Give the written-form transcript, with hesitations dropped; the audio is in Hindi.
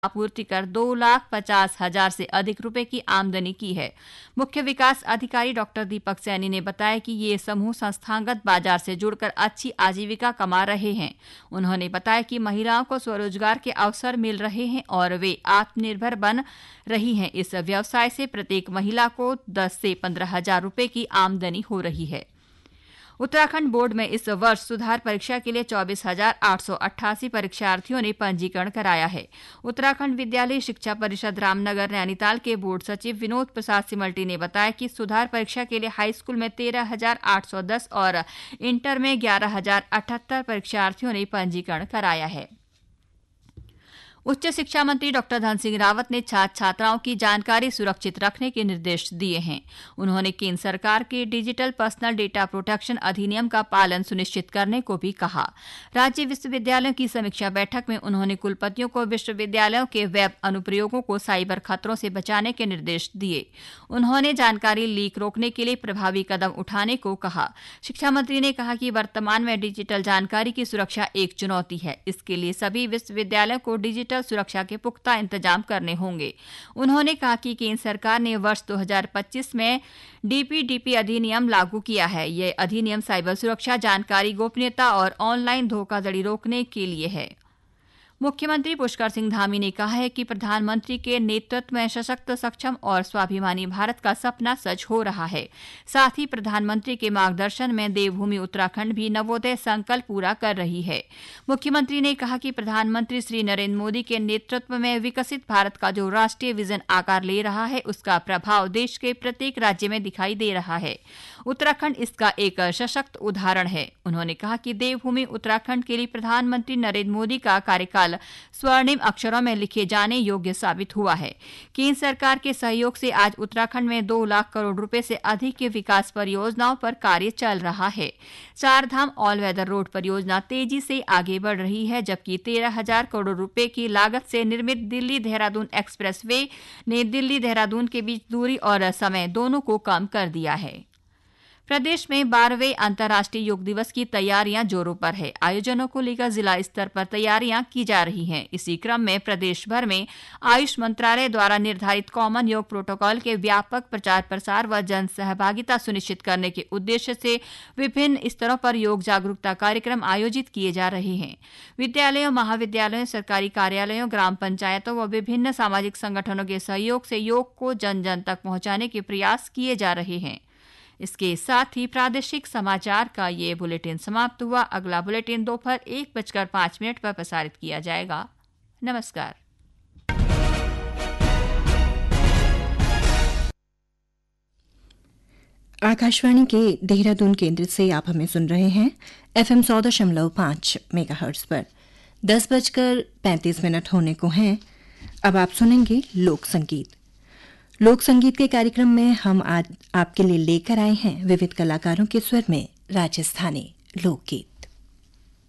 आपूर्ति कर 2,50,000 से अधिक रुपए की आमदनी की है। मुख्य विकास अधिकारी डॉक्टर दीपक सैनी ने बताया कि ये समूह संस्थागत बाजार से जुड़कर अच्छी आजीविका कमा रहे हैं। उन्होंने बताया कि महिलाओं को स्वरोजगार के अवसर मिल रहे हैं और वे आत्मनिर्भर बन रही हैं। इस व्यवसाय से प्रत्येक महिला को 10 से 15,000 रुपए की आमदनी हो रही है। उत्तराखंड बोर्ड में इस वर्ष सुधार परीक्षा के लिए 24,888 परीक्षार्थियों ने पंजीकरण कराया है। उत्तराखंड विद्यालय शिक्षा परिषद रामनगर नैनीताल के बोर्ड सचिव विनोद प्रसाद सिमल्टी ने बताया कि सुधार परीक्षा के लिए हाई स्कूल में 13,810 और इंटर में 11,078 परीक्षार्थियों ने पंजीकरण कराया है। उच्च शिक्षा मंत्री डॉक्टर धन सिंह रावत ने छात्र छात्राओं की जानकारी सुरक्षित रखने के निर्देश दिए हैं। उन्होंने केंद्र सरकार के डिजिटल पर्सनल डेटा प्रोटेक्शन अधिनियम का पालन सुनिश्चित करने को भी कहा। राज्य विश्वविद्यालयों की समीक्षा बैठक में उन्होंने कुलपतियों को विश्वविद्यालयों के वेब अनुप्रयोगों को साइबर खतरों से बचाने के निर्देश दिए। उन्होंने जानकारी लीक रोकने के लिए प्रभावी कदम उठाने को कहा। शिक्षा मंत्री ने कहा कि वर्तमान में डिजिटल जानकारी की सुरक्षा एक चुनौती है। इसके लिए सभी विश्वविद्यालयों को डिजिटल सुरक्षा के पुख्ता इंतजाम करने होंगे। उन्होंने कहा कि केंद्र सरकार ने वर्ष 2025 में डीपीडीपी अधिनियम लागू किया है। यह अधिनियम साइबर सुरक्षा, जानकारी गोपनीयता और ऑनलाइन धोखाधड़ी रोकने के लिए है। मुख्यमंत्री पुष्कर सिंह धामी ने कहा है कि प्रधानमंत्री के नेतृत्व में सशक्त, सक्षम और स्वाभिमानी भारत का सपना सच हो रहा है। साथ ही प्रधानमंत्री के मार्गदर्शन में देवभूमि उत्तराखंड भी नवोदय संकल्प पूरा कर रही है। मुख्यमंत्री ने कहा कि प्रधानमंत्री श्री नरेंद्र मोदी के नेतृत्व में विकसित भारत का जो राष्ट्रीय विजन आकार ले रहा है, उसका प्रभाव देश के प्रत्येक राज्य में दिखाई दे रहा है। उत्तराखंड इसका एक सशक्त उदाहरण है। उन्होंने कहा कि देवभूमि उत्तराखंड के लिए प्रधानमंत्री नरेंद्र मोदी का कार्यकाल स्वर्णिम अक्षरों में लिखे जाने योग्य साबित हुआ है। केंद्र सरकार के सहयोग से आज उत्तराखंड में 2 लाख करोड़ रुपए से अधिक की विकास परियोजनाओं पर कार्य चल रहा है। 4 धाम ऑल वेदर रोड परियोजना तेजी से आगे बढ़ रही है, जबकि 13,000 करोड़ रुपए की लागत से निर्मित दिल्ली देहरादून एक्सप्रेस वे ने दिल्ली देहरादून के बीच दूरी और समय दोनों को कम कर दिया है। प्रदेश में 12वें अंतर्राष्ट्रीय योग दिवस की तैयारियां जोरों पर है। आयोजनों को लेकर जिला स्तर पर तैयारियां की जा रही हैं। इसी क्रम में प्रदेश भर में आयुष मंत्रालय द्वारा निर्धारित कॉमन योग प्रोटोकॉल के व्यापक प्रचार प्रसार व जन सहभागिता सुनिश्चित करने के उद्देश्य से विभिन्न स्तरों पर योग जागरूकता कार्यक्रम आयोजित किए जा रहे हैं। विद्यालयों, महाविद्यालयों, सरकारी कार्यालयों, ग्राम पंचायतों व विभिन्न सामाजिक संगठनों के सहयोग से योग को जन जन तक पहुंचाने के प्रयास किए जा रहे हैं। इसके साथ ही प्रादेशिक समाचार का ये बुलेटिन समाप्त हुआ। अगला बुलेटिन दोपहर 1:05 पर प्रसारित किया जाएगा। नमस्कार। आकाशवाणी के देहरादून केंद्र से आप हमें सुन रहे हैं FM 100.5 मेगाहर्ट्ज पर। 10:35 होने को हैं। अब आप सुनेंगे लोक संगीत। लोक संगीत के कार्यक्रम में हम आज आपके लिए लेकर आए हैं विविध कलाकारों के स्वर में राजस्थानी लोकगीत।